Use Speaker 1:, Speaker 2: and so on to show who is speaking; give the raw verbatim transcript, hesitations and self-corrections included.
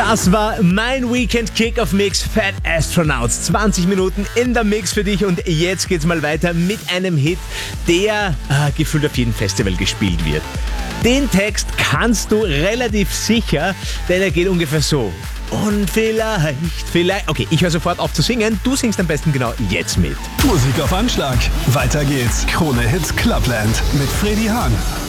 Speaker 1: Das war mein Weekend Kick-Off Mix Fat Astronauts. zwanzig Minuten in der Mix für dich und jetzt geht's mal weiter mit einem Hit, der äh, gefühlt auf jedem Festival gespielt wird. Den Text kannst du relativ sicher, denn er geht ungefähr so. Und vielleicht, vielleicht... Okay, ich höre sofort auf zu singen. Du singst am besten genau jetzt mit.
Speaker 2: Musik auf Anschlag. Weiter geht's. Krone Hits Clubland mit Freddy Hahn.